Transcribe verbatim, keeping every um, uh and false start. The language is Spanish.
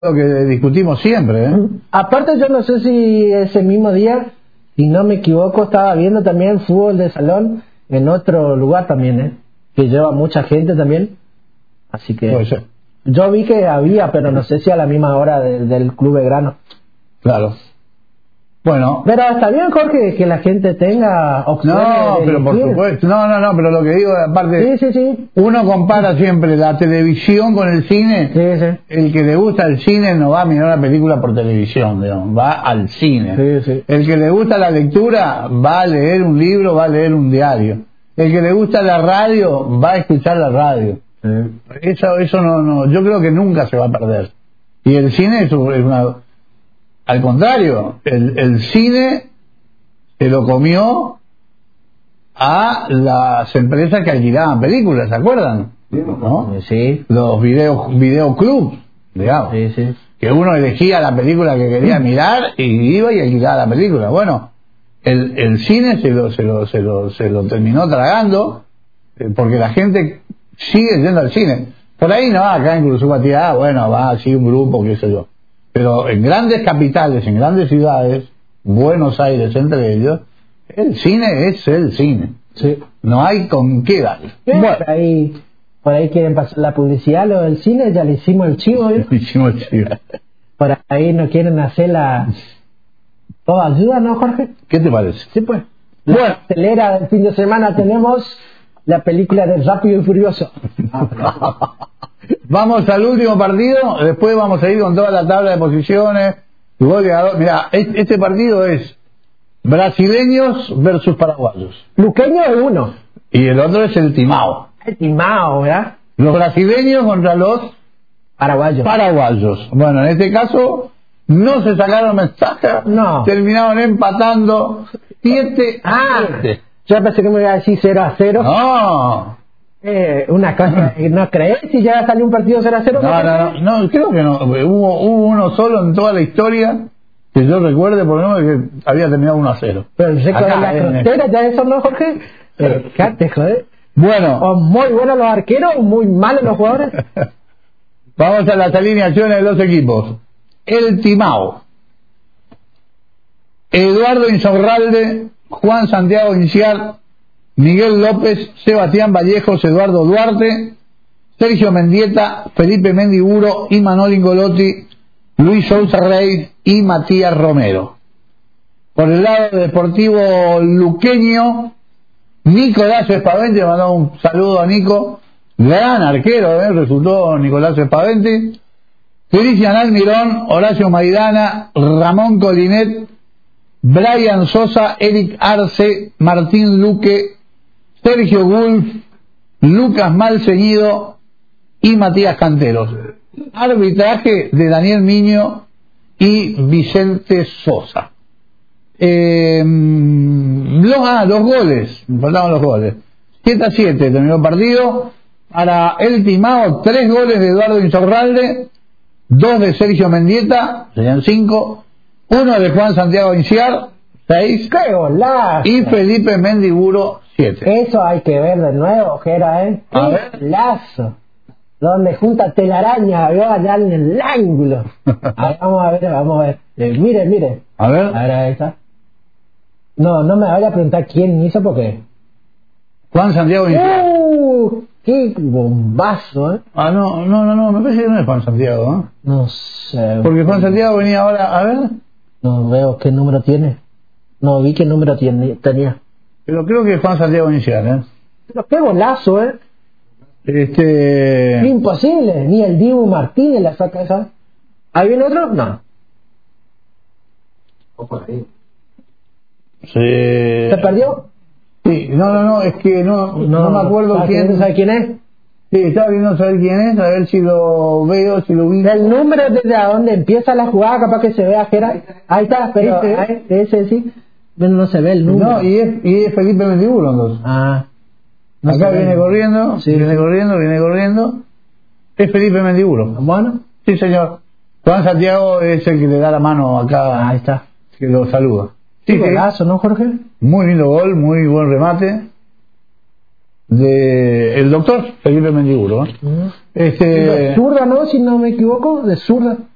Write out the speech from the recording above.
lo que discutimos siempre, ¿eh? Aparte, yo no sé si ese mismo día, si no me equivoco, estaba viendo también fútbol de salón en otro lugar también, ¿eh? Que lleva mucha gente también. Así que Puede ser. yo vi que había, pero no sé si a la misma hora de, del Club Belgrano. Claro. Bueno. Pero está bien, Jorge, que la gente tenga opciones. No, de pero por elegir. supuesto. No, no, no, pero lo que digo, aparte, Sí, sí, sí. uno compara siempre la televisión con el cine. Sí, sí. El que le gusta el cine no va a mirar una película por televisión, digamos, va al cine. Sí, sí. El que le gusta la lectura va a leer un libro, va a leer un diario. El que le gusta la radio va a escuchar la radio. Sí. Eso, eso no, no, yo creo que nunca se va a perder. Y el cine es una, al contrario, el, el cine se lo comió a las empresas que alquilaban películas, ¿se acuerdan? ¿No? Sí. Los video, videoclubs, digamos. Sí, sí. Que uno elegía la película que quería mirar y iba y alquilaba la película. Bueno, el, el cine se lo, se lo, se lo, se lo terminó tragando, eh, porque la gente sigue yendo al cine. Por ahí no, acá en Curuzúa, bueno, va así un grupo, qué sé yo. Pero en grandes capitales, en grandes ciudades, Buenos Aires entre ellos, el cine es el cine. Sí. No hay con qué dar. Bueno, por ahí, por ahí quieren pasar la publicidad, lo del cine, ya le hicimos el chivo, ¿eh? Hicimos el chivo. Por ahí no quieren hacer la... ¿Todo ayuda, no, Jorge? ¿Qué te parece? Sí, pues. Bueno, acelera el fin de semana tenemos la película de Rápido y Furioso. Vamos al último partido, después vamos a ir con toda la tabla de posiciones. Mira, este partido es brasileños versus paraguayos. Luqueño es uno. Y el otro es el Timao. El Timao, ¿verdad? Los brasileños contra los paraguayos. Paraguayos. Bueno, en este caso no se sacaron ventaja. No. Terminaron empatando siete a siete. Ah, yo pensé que me iba a decir cero a cero. No. Eh, una cosa, ¿no crees si ya salió un partido cero a cero? No, no, no, no, creo que no. Hubo, hubo uno solo en toda la historia que yo recuerde, por lo menos, que había terminado uno a cero. Pero el récord de la frontera, ya eso no, Jorge. Eh, Fíjate, joder. Bueno. O muy buenos los arqueros o muy malos los jugadores. Vamos a las alineaciones de los equipos. El Timao. Eduardo Insaurralde, Juan Santiago Inciar, Miguel López, Sebastián Vallejos, Eduardo Duarte, Sergio Mendieta, Felipe Mendiburo, Imanol Ingolotti, Luis Sousa Rey y Matías Romero. Por el lado deportivo luqueño, Nicolás Espaventi, le mandamos un saludo a Nico, gran arquero, ¿eh? Resultó Nicolás Espaventi, Cristian Almirón, Horacio Maidana, Ramón Colinet, Brian Sosa, Eric Arce, Martín Luque, Sergio Gulf, Lucas Malceñido y Matías Canteros. Arbitraje de Daniel Miño y Vicente Sosa. Eh, los, ah, los goles, me faltaban los goles. siete a siete terminó el partido. Para el Timao, tres goles de Eduardo Insaurralde, dos de Sergio Mendieta, serían cinco, uno de Juan Santiago Inciar, seis, ¡qué golazo! y Felipe Mendiburo, siete. Eso hay que ver de nuevo, Ojera, ¿eh? ¡Qué A ver. golazo! Donde junta telaraña, veo allá en el ángulo. A ver, vamos a ver, vamos a ver. Eh, mire, mire. A ver. A ver, ahí está. No, no me vaya a preguntar quién hizo porque... Juan Santiago Inciar. ¡Uh! ¡Qué bombazo, eh! Ah, no, no, no, no, me parece que no es Juan Santiago, ¿eh? No sé. Porque Juan Santiago venía ahora, a ver, No veo qué número tiene. No vi qué número tiene, tenía. pero creo que es Juan Santiago Inciar, ¿eh? Pero qué golazo, eh. Este... Imposible. Ni el Dibu Martínez la saca esa. ¿Ahí viene otro? No. O por ahí. Se... ¿Se perdió? Sí, no, no, no, es que no, no, no me acuerdo quién. ¿Sabe quién es? Sí, estaba viendo saber quién es, a ver si lo veo, si lo vi. El número desde a donde empieza la jugada, capaz que se vea que era. Ahí está, pero Ese. ahí, ese sí. Pero no se ve el número. No, y es, y es Felipe Mendiburo, entonces. Ah. No Acá se viene ve. corriendo, Sí. viene corriendo, viene corriendo. Es Felipe Mendiburo. Bueno. Sí, señor. Juan Santiago es el que le da la mano acá, Ahí está. que lo saluda. Qué Sí, sí. golazo, ¿no, Jorge? Muy lindo gol, muy buen remate de el doctor Felipe Mendiburo, ¿eh? Uh-huh. Este De zurda, ¿no? Si no me equivoco, de zurda.